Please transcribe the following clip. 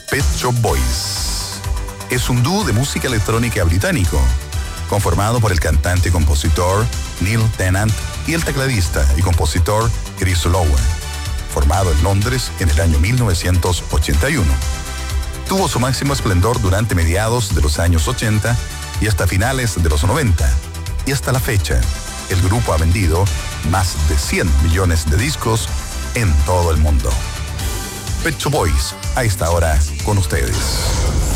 Pet Shop Boys. Es un dúo de música electrónica británico, conformado por el cantante y compositor Neil Tennant y el tecladista y compositor Chris Lowe, formado en Londres en el año 1981. Tuvo su máximo esplendor durante mediados de los años 80 y hasta finales de los 90. Y hasta la fecha, el grupo ha vendido más de 100 millones de discos en todo el mundo. Pet Shop Boys, a esta hora con ustedes.